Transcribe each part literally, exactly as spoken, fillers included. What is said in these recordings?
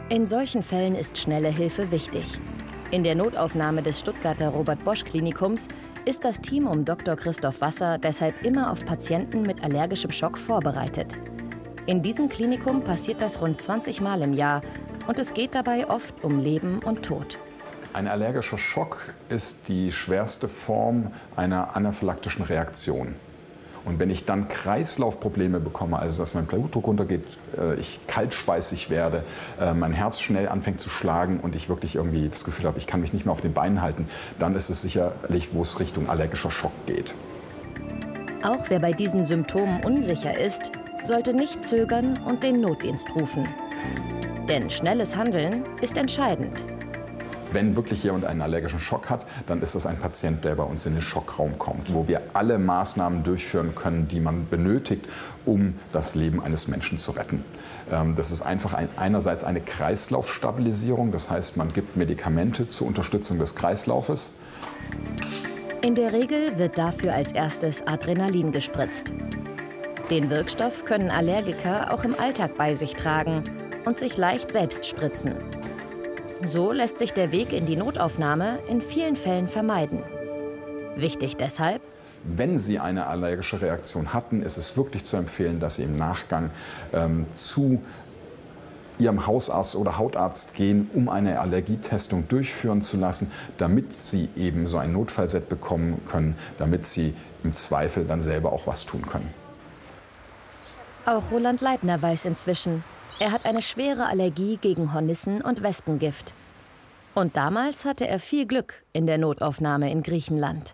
In solchen Fällen ist schnelle Hilfe wichtig. In der Notaufnahme des Stuttgarter Robert-Bosch-Klinikums ist das Team um Doktor Christoph Wasser deshalb immer auf Patienten mit allergischem Schock vorbereitet. In diesem Klinikum passiert das rund zwanzig Mal im Jahr und es geht dabei oft um Leben und Tod. Ein allergischer Schock ist die schwerste Form einer anaphylaktischen Reaktion. Und wenn ich dann Kreislaufprobleme bekomme, also dass mein Blutdruck runtergeht, ich kaltschweißig werde, mein Herz schnell anfängt zu schlagen und ich wirklich irgendwie das Gefühl habe, ich kann mich nicht mehr auf den Beinen halten, dann ist es sicherlich, wo es Richtung allergischer Schock geht. Auch wer bei diesen Symptomen unsicher ist, sollte nicht zögern und den Notdienst rufen. Denn schnelles Handeln ist entscheidend. Wenn wirklich jemand einen allergischen Schock hat, dann ist das ein Patient, der bei uns in den Schockraum kommt, wo wir alle Maßnahmen durchführen können, die man benötigt, um das Leben eines Menschen zu retten. Das ist einfach ein, einerseits eine Kreislaufstabilisierung, das heißt, man gibt Medikamente zur Unterstützung des Kreislaufes. In der Regel wird dafür als erstes Adrenalin gespritzt. Den Wirkstoff können Allergiker auch im Alltag bei sich tragen und sich leicht selbst spritzen. So lässt sich der Weg in die Notaufnahme in vielen Fällen vermeiden. Wichtig deshalb: Wenn Sie eine allergische Reaktion hatten, ist es wirklich zu empfehlen, dass Sie im Nachgang ähm, zu Ihrem Hausarzt oder Hautarzt gehen, um eine Allergietestung durchführen zu lassen, damit Sie eben so ein Notfallset bekommen können, damit Sie im Zweifel dann selber auch was tun können. Auch Roland Leibner weiß inzwischen, er hat eine schwere Allergie gegen Hornissen und Wespengift. Und damals hatte er viel Glück in der Notaufnahme in Griechenland.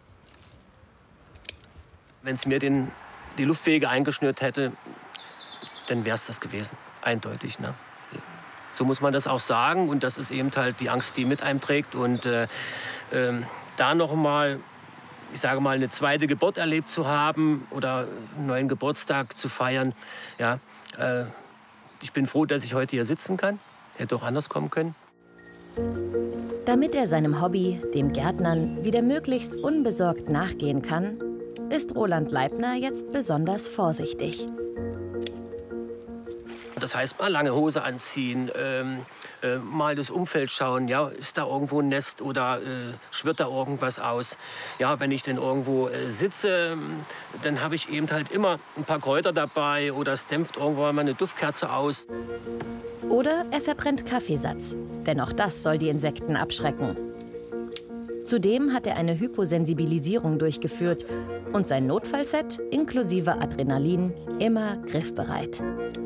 Wenn es mir den, die Luftwege eingeschnürt hätte, dann wäre es das gewesen. Eindeutig. Ne? So muss man das auch sagen. Und das ist eben halt die Angst, die mit einem trägt. Und äh, äh, da noch mal, ich sage mal, eine zweite Geburt erlebt zu haben oder einen neuen Geburtstag zu feiern, ja, äh, ich bin froh, dass ich heute hier sitzen kann. Hätte auch anders kommen können. Damit er seinem Hobby, dem Gärtnern, wieder möglichst unbesorgt nachgehen kann, ist Roland Leibner jetzt besonders vorsichtig. Das heißt, mal lange Hose anziehen, ähm, äh, mal das Umfeld schauen. Ja, ist da irgendwo ein Nest oder äh, schwirrt da irgendwas aus? Ja, wenn ich denn irgendwo äh, sitze, dann habe ich eben halt immer ein paar Kräuter dabei oder es dämpft irgendwo mal eine Duftkerze aus. Oder er verbrennt Kaffeesatz, denn auch das soll die Insekten abschrecken. Zudem hat er eine Hyposensibilisierung durchgeführt und sein Notfallset inklusive Adrenalin immer griffbereit.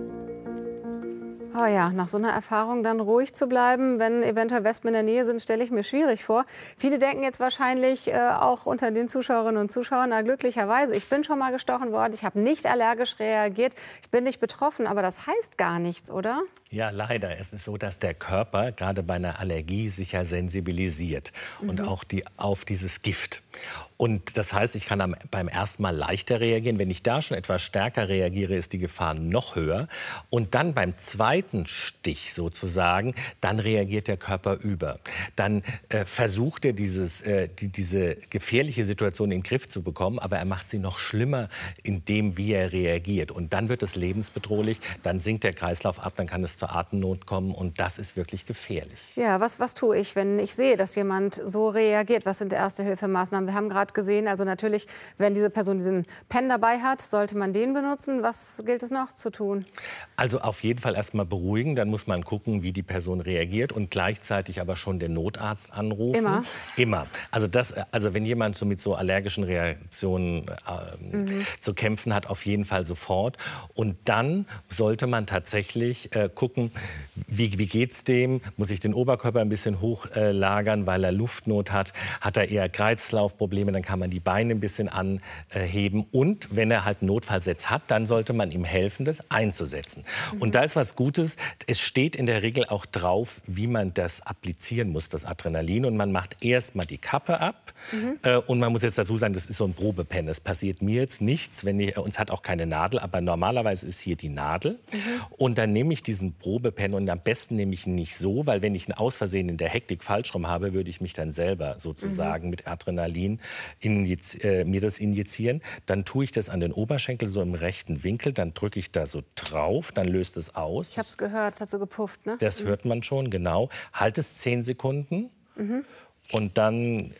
Oh ja, nach so einer Erfahrung dann ruhig zu bleiben, wenn eventuell Wespen in der Nähe sind, stelle ich mir schwierig vor. Viele denken jetzt wahrscheinlich äh, auch unter den Zuschauerinnen und Zuschauern, na glücklicherweise, ich bin schon mal gestochen worden, ich habe nicht allergisch reagiert, ich bin nicht betroffen, aber das heißt gar nichts, oder? Ja, leider. Es ist so, dass der Körper gerade bei einer Allergie sich ja sensibilisiert und Mhm. auch die, auf dieses Gift. Und das heißt, ich kann am, beim ersten Mal leichter reagieren. Wenn ich da schon etwas stärker reagiere, ist die Gefahr noch höher. Und dann beim zweiten Stich sozusagen, dann reagiert der Körper über. Dann äh, versucht er dieses, äh, die, diese gefährliche Situation in den Griff zu bekommen, aber er macht sie noch schlimmer in dem, wie er reagiert. Und dann wird es lebensbedrohlich, dann sinkt der Kreislauf ab, dann kann es zur Atemnot kommen und das ist wirklich gefährlich. Ja, was, was tue ich, wenn ich sehe, dass jemand so reagiert? Was sind Erste-Hilfe-Maßnahmen? Wir haben gerade gesehen, also natürlich, wenn diese Person diesen Pen dabei hat, sollte man den benutzen. Was gilt es noch zu tun? Also auf jeden Fall erst mal beruhigen, dann muss man gucken, wie die Person reagiert und gleichzeitig aber schon den Notarzt anrufen. Immer? Immer. Also, das, also wenn jemand so mit so allergischen Reaktionen äh, Mhm. zu kämpfen hat, auf jeden Fall sofort. Und dann sollte man tatsächlich äh, gucken, wie, wie geht es dem? Muss ich den Oberkörper ein bisschen hochlagern, äh, weil er Luftnot hat? Hat er eher Kreislaufprobleme? Dann kann man die Beine ein bisschen anheben. Und wenn er halt ein Notfallsetz hat, dann sollte man ihm helfen, das einzusetzen. Mhm. Und da ist was Gutes. Es steht in der Regel auch drauf, wie man das applizieren muss, das Adrenalin. Und man macht erst mal die Kappe ab. Mhm. Äh, und man muss jetzt dazu sagen, das ist so ein Probepen. Es passiert mir jetzt nichts. Wenn ich, uns hat auch keine Nadel, aber normalerweise ist hier die Nadel. Mhm. Und dann nehme ich diesen Probepen und am besten nehme ich ihn nicht so, weil wenn ich ihn aus Versehen in der Hektik falsch rum habe, würde ich mich dann selber sozusagen mhm. mit Adrenalin äh, mir das injizieren. Dann tue ich das an den Oberschenkel so im rechten Winkel, dann drücke ich da so drauf, dann löst es aus. Ich habe es gehört, es hat so gepufft, ne? Das hört man schon, genau. Halt es zehn Sekunden mhm. und dann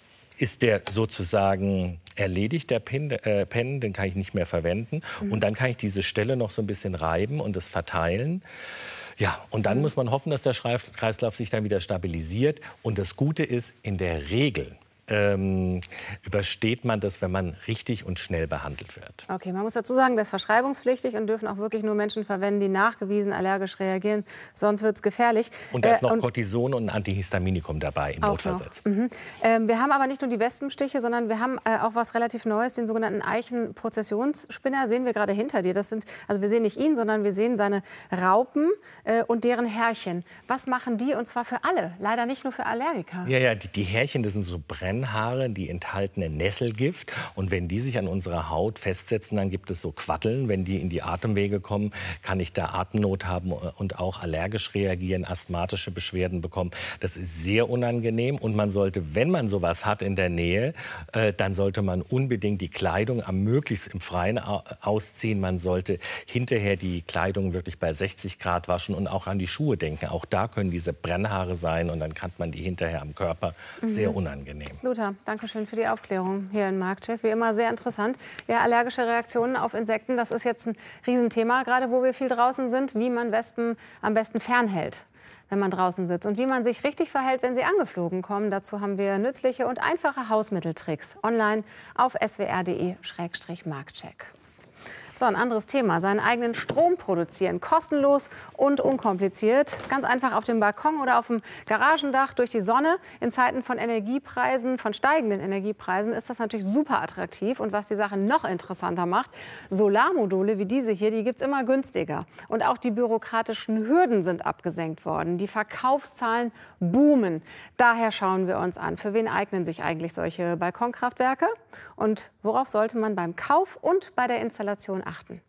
ist der sozusagen erledigt, der Pin, äh, Pen, den kann ich nicht mehr verwenden. Mhm. Und dann kann ich diese Stelle noch so ein bisschen reiben und es verteilen. Ja, und dann mhm. muss man hoffen, dass der Kreislauf sich dann wieder stabilisiert. Und das Gute ist, in der Regel ähm, übersteht man das, wenn man richtig und schnell behandelt wird. Okay, man muss dazu sagen, das ist verschreibungspflichtig und dürfen auch wirklich nur Menschen verwenden, die nachgewiesen allergisch reagieren. Sonst wird es gefährlich. Und da ist noch äh, Cortison und ein Antihistaminikum dabei im Notfallsatz. Mhm. Ähm, wir haben aber nicht nur die Wespenstiche, sondern wir haben äh, auch was relativ Neues, den sogenannten Eichenprozessionsspinner. Sehen wir gerade hinter dir. Das sind, also wir sehen nicht ihn, sondern wir sehen seine Raupen äh, und deren Härchen. Was machen die? Und zwar für alle, leider nicht nur für Allergiker. Ja, ja, die, die Härchen, das sind so Brennhaare, die enthalten ein Nesselgift. Und wenn die sich an unserer Haut festsetzen, dann gibt es so Quaddeln. Wenn die in die Atemwege kommen, kann ich da Atemnot haben und auch allergisch reagieren, asthmatische Beschwerden bekommen. Das ist sehr unangenehm. Und man sollte, wenn man sowas hat in der Nähe, äh, dann sollte man unbedingt die Kleidung am möglichst im Freien ausziehen. Man sollte hinterher die Kleidung wirklich bei sechzig Grad waschen und auch an die Schuhe denken. Auch da können diese Brennhaare sein und dann kann man die hinterher am Körper. Mhm. Sehr unangenehm. Luther, danke schön für die Aufklärung hier in Marktcheck. Wie immer sehr interessant. Ja, allergische Reaktionen auf Insekten, das ist jetzt ein Riesenthema, gerade wo wir viel draußen sind, wie man Wespen am besten fernhält, wenn man draußen sitzt und wie man sich richtig verhält, wenn sie angeflogen kommen. Dazu haben wir nützliche und einfache Hausmitteltricks online auf s w r punkt d e Schrägstrich Marktcheck. So, ein anderes Thema. Seinen eigenen Strom produzieren. Kostenlos und unkompliziert. Ganz einfach auf dem Balkon oder auf dem Garagendach durch die Sonne. In Zeiten von Energiepreisen, von steigenden Energiepreisen ist das natürlich super attraktiv. Und was die Sache noch interessanter macht, Solarmodule wie diese hier, die gibt es immer günstiger. Und auch die bürokratischen Hürden sind abgesenkt worden. Die Verkaufszahlen boomen. Daher schauen wir uns an, für wen eignen sich eigentlich solche Balkonkraftwerke? Und worauf sollte man beim Kauf und bei der Installation achten?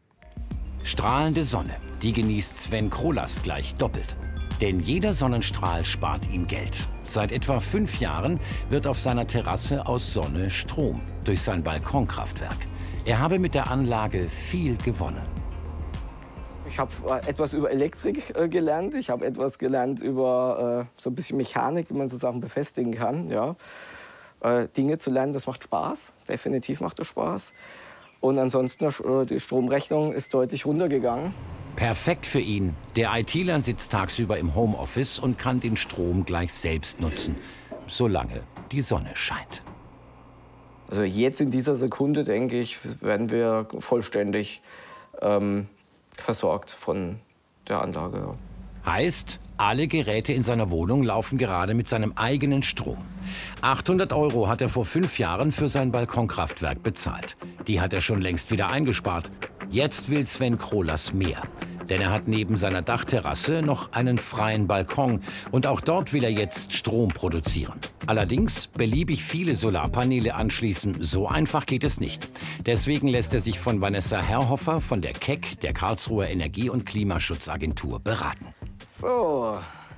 Strahlende Sonne, die genießt Sven Krolas gleich doppelt. Denn jeder Sonnenstrahl spart ihm Geld. Seit etwa fünf Jahren wird auf seiner Terrasse aus Sonne Strom durch sein Balkonkraftwerk. Er habe mit der Anlage viel gewonnen. Ich habe etwas über Elektrik äh, gelernt. Ich habe etwas gelernt über äh, so ein bisschen Mechanik, wie man so Sachen befestigen kann. Ja. Äh, Dinge zu lernen, das macht Spaß. Definitiv macht das Spaß. Und ansonsten, die Stromrechnung ist deutlich runtergegangen. Perfekt für ihn. Der ITler sitzt tagsüber im Homeoffice und kann den Strom gleich selbst nutzen, solange die Sonne scheint. Also jetzt in dieser Sekunde, denke ich, werden wir vollständig ähm, versorgt von der Anlage. Heißt, alle Geräte in seiner Wohnung laufen gerade mit seinem eigenen Strom. achthundert Euro hat er vor fünf Jahren für sein Balkonkraftwerk bezahlt. Die hat er schon längst wieder eingespart. Jetzt will Sven Krolas mehr. Denn er hat neben seiner Dachterrasse noch einen freien Balkon. Und auch dort will er jetzt Strom produzieren. Allerdings beliebig viele Solarpaneele anschließen, so einfach geht es nicht. Deswegen lässt er sich von Vanessa Herrhofer von der K E C, der Karlsruher Energie- und Klimaschutzagentur, beraten. So,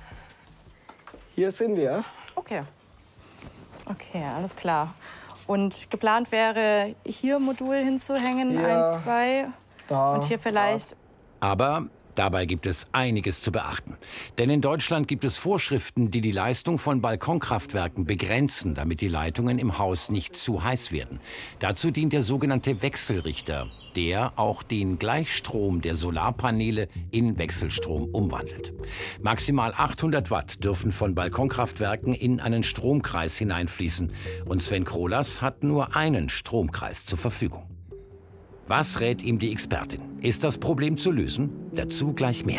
hier sind wir. Okay. Okay, alles klar. Und geplant wäre, hier Modul hinzuhängen, ja, eins, zwei. Da, und hier vielleicht. Da. Aber dabei gibt es einiges zu beachten. Denn in Deutschland gibt es Vorschriften, die die Leistung von Balkonkraftwerken begrenzen, damit die Leitungen im Haus nicht zu heiß werden. Dazu dient der sogenannte Wechselrichter, der auch den Gleichstrom der Solarpaneele in Wechselstrom umwandelt. Maximal achthundert Watt dürfen von Balkonkraftwerken in einen Stromkreis hineinfließen. Und Sven Krolas hat nur einen Stromkreis zur Verfügung. Was rät ihm die Expertin? Ist das Problem zu lösen? Dazu gleich mehr.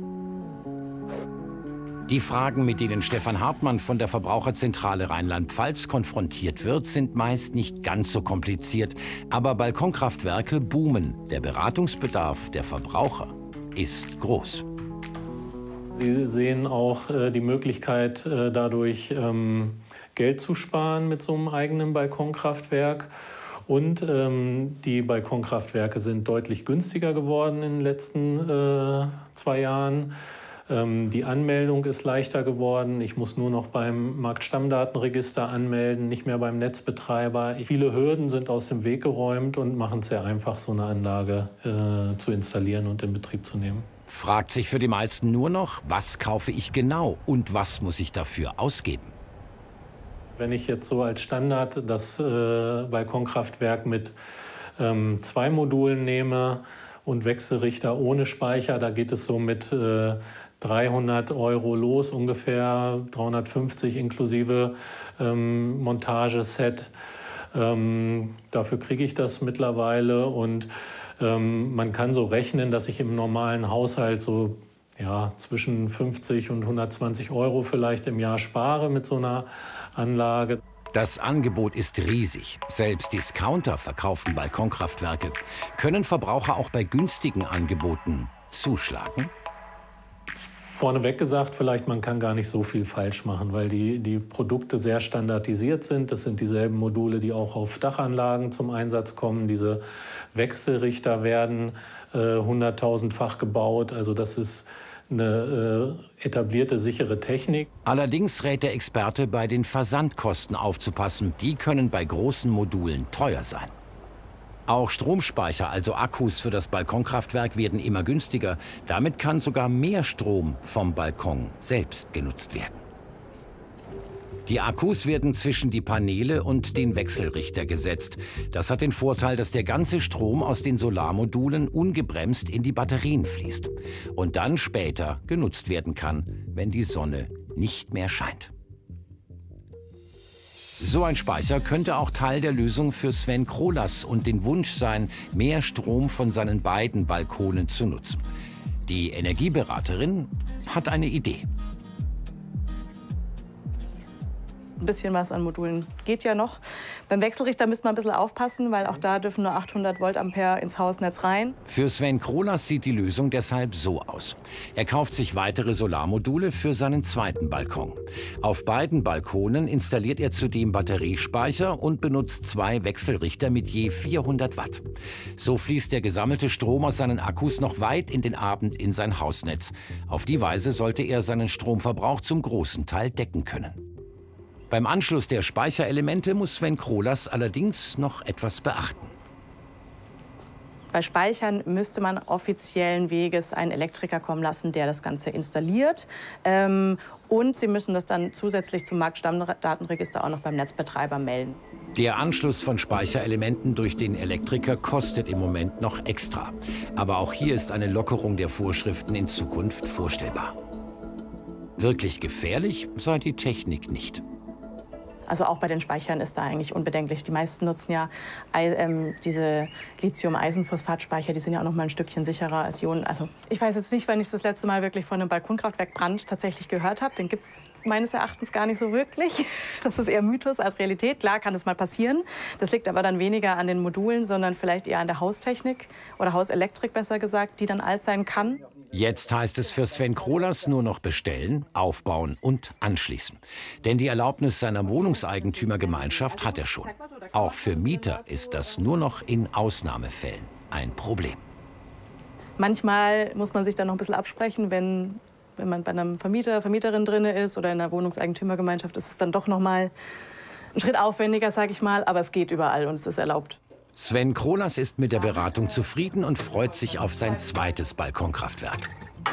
Die Fragen, mit denen Stefan Hartmann von der Verbraucherzentrale Rheinland-Pfalz konfrontiert wird, sind meist nicht ganz so kompliziert. Aber Balkonkraftwerke boomen. Der Beratungsbedarf der Verbraucher ist groß. Sie sehen auch äh, die Möglichkeit, äh, dadurch ähm, Geld zu sparen mit so einem eigenen Balkonkraftwerk. Und ähm, die Balkonkraftwerke sind deutlich günstiger geworden in den letzten äh, zwei Jahren. Ähm, die Anmeldung ist leichter geworden. Ich muss nur noch beim Marktstammdatenregister anmelden, nicht mehr beim Netzbetreiber. Viele Hürden sind aus dem Weg geräumt und machen es sehr einfach, so eine Anlage äh, zu installieren und in Betrieb zu nehmen. Fragt sich für die meisten nur noch, was kaufe ich genau und was muss ich dafür ausgeben? Wenn ich jetzt so als Standard das äh, Balkonkraftwerk mit ähm, zwei Modulen nehme und Wechselrichter ohne Speicher, da geht es so mit äh, dreihundert Euro los, ungefähr dreihundertfünfzig inklusive ähm, Montageset. Ähm, dafür kriege ich das mittlerweile und ähm, man kann so rechnen, dass ich im normalen Haushalt so ja, zwischen fünfzig und hundertzwanzig Euro vielleicht im Jahr spare mit so einer Anlage. Das Angebot ist riesig. Selbst Discounter verkaufen Balkonkraftwerke. Können Verbraucher auch bei günstigen Angeboten zuschlagen? Vorneweg gesagt, vielleicht man kann gar nicht so viel falsch machen, weil die, die Produkte sehr standardisiert sind. Das sind dieselben Module, die auch auf Dachanlagen zum Einsatz kommen. Diese Wechselrichter werden äh, hunderttausendfach gebaut. Also das ist eine äh, etablierte, sichere Technik. Allerdings rät der Experte, bei den Versandkosten aufzupassen. Die können bei großen Modulen teuer sein. Auch Stromspeicher, also Akkus für das Balkonkraftwerk, werden immer günstiger. Damit kann sogar mehr Strom vom Balkon selbst genutzt werden. Die Akkus werden zwischen die Paneele und den Wechselrichter gesetzt. Das hat den Vorteil, dass der ganze Strom aus den Solarmodulen ungebremst in die Batterien fließt und dann später genutzt werden kann, wenn die Sonne nicht mehr scheint. So ein Speicher könnte auch Teil der Lösung für Sven Krolas und den Wunsch sein, mehr Strom von seinen beiden Balkonen zu nutzen. Die Energieberaterin hat eine Idee. Ein bisschen was an Modulen geht ja noch. Beim Wechselrichter müsste man ein bisschen aufpassen, weil auch da dürfen nur achthundert Voltampere ins Hausnetz rein. Für Sven Krolas sieht die Lösung deshalb so aus. Er kauft sich weitere Solarmodule für seinen zweiten Balkon. Auf beiden Balkonen installiert er zudem Batteriespeicher und benutzt zwei Wechselrichter mit je vierhundert Watt. So fließt der gesammelte Strom aus seinen Akkus noch weit in den Abend in sein Hausnetz. Auf die Weise sollte er seinen Stromverbrauch zum großen Teil decken können. Beim Anschluss der Speicherelemente muss Sven Krolas allerdings noch etwas beachten. Bei Speichern müsste man offiziellen Weges einen Elektriker kommen lassen, der das Ganze installiert. Ähm, und Sie müssen das dann zusätzlich zum Marktstammdatenregister auch noch beim Netzbetreiber melden. Der Anschluss von Speicherelementen durch den Elektriker kostet im Moment noch extra. Aber auch hier ist eine Lockerung der Vorschriften in Zukunft vorstellbar. Wirklich gefährlich sei die Technik nicht. Also auch bei den Speichern ist da eigentlich unbedenklich. Die meisten nutzen ja ähm, diese Lithium-Eisenphosphat-Speicher, die sind ja auch noch mal ein Stückchen sicherer als Ionen. Also ich weiß jetzt nicht, wann ich das letzte Mal wirklich von einem Balkonkraftwerk Brand tatsächlich gehört habe. Den gibt es meines Erachtens gar nicht so wirklich. Das ist eher Mythos als Realität. Klar kann das mal passieren. Das liegt aber dann weniger an den Modulen, sondern vielleicht eher an der Haustechnik oder Hauselektrik besser gesagt, die dann alt sein kann. Jetzt heißt es für Sven Krolas nur noch bestellen, aufbauen und anschließen. Denn die Erlaubnis seiner Wohnungseigentümergemeinschaft hat er schon. Auch für Mieter ist das nur noch in Ausnahmefällen ein Problem. Manchmal muss man sich dann noch ein bisschen absprechen, wenn, wenn man bei einem Vermieter, Vermieterin drin ist oder in einer Wohnungseigentümergemeinschaft, ist es dann doch noch mal ein Schritt aufwendiger, sage ich mal. Aber es geht überall und es ist erlaubt. Sven Krolas ist mit der Beratung zufrieden und freut sich auf sein zweites Balkonkraftwerk.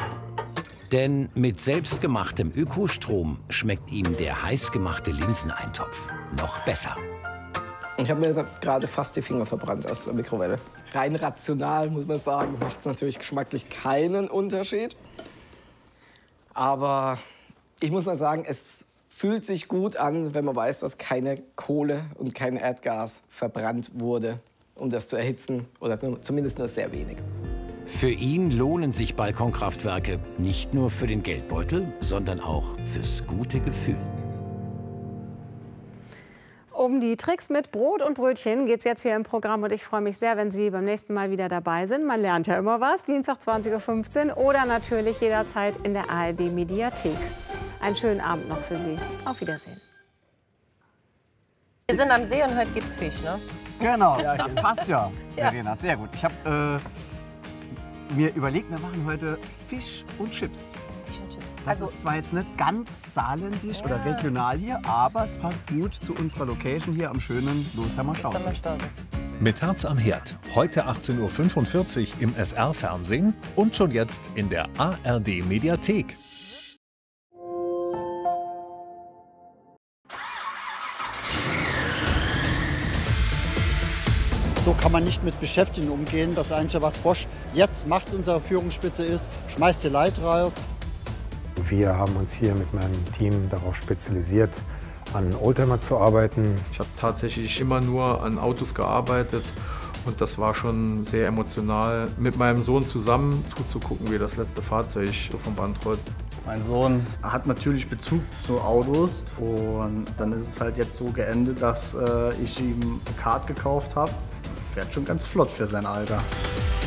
Denn mit selbstgemachtem Ökostrom schmeckt ihm der heißgemachte Linseneintopf noch besser. Ich habe mir gerade fast die Finger verbrannt aus der Mikrowelle. Rein rational, muss man sagen, macht es natürlich geschmacklich keinen Unterschied. Aber ich muss mal sagen, es fühlt sich gut an, wenn man weiß, dass keine Kohle und kein Erdgas verbrannt wurde, um das zu erhitzen, oder zumindest nur sehr wenig. Für ihn lohnen sich Balkonkraftwerke nicht nur für den Geldbeutel, sondern auch fürs gute Gefühl. Um die Tricks mit Brot und Brötchen geht es jetzt hier im Programm und ich freue mich sehr, wenn Sie beim nächsten Mal wieder dabei sind. Man lernt ja immer was, Dienstag zwanzig Uhr fünfzehn oder natürlich jederzeit in der A R D-Mediathek. Einen schönen Abend noch für Sie. Auf Wiedersehen. Wir sind am See und heute gibt's Fisch, ne? Genau, ja, das passt ja, Verena. Sehr gut. Ich habe äh, mir überlegt, wir machen heute Fisch und Chips. Fisch und Chips. Das Also, ist zwar jetzt nicht ganz saarländisch oder regional hier, aber es passt gut zu unserer Location hier am schönen Losheimer Stausee. Mit Herz am Herd. Heute achtzehn Uhr fünfundvierzig im S R-Fernsehen und schon jetzt in der A R D-Mediathek. So kann man nicht mit Beschäftigten umgehen. Das Einzige, was Bosch jetzt macht, unsere Führungsspitze ist, schmeißt die Leute raus. Wir haben uns hier mit meinem Team darauf spezialisiert, an Oldtimer zu arbeiten. Ich habe tatsächlich immer nur an Autos gearbeitet und das war schon sehr emotional, mit meinem Sohn zusammen zuzugucken, wie das letzte Fahrzeug vom Band rollt. Mein Sohn hat natürlich Bezug zu Autos und dann ist es halt jetzt so geendet, dass äh, ich ihm ein Kart gekauft habe. Fährt schon ganz flott für sein Alter.